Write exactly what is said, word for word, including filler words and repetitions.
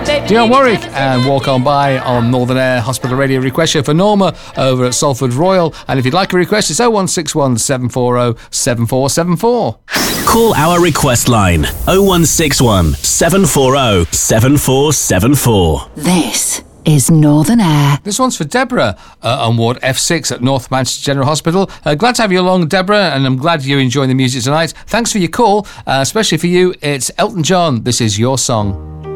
Dionne Warwick and Walk On By on Northern Air Hospital Radio Request Show for Norma over at Salford Royal. And if you'd like a request, it's oh one six one, seven four oh, seven four seven four. Call our request line oh one six one, seven four oh, seven four seven four. This is Northern Air. This one's for Deborah uh, on Ward F six at North Manchester General Hospital. Uh, glad to have you along, Deborah, and I'm glad you're enjoying the music tonight. Thanks for your call, uh, especially for you. It's Elton John. This is your song.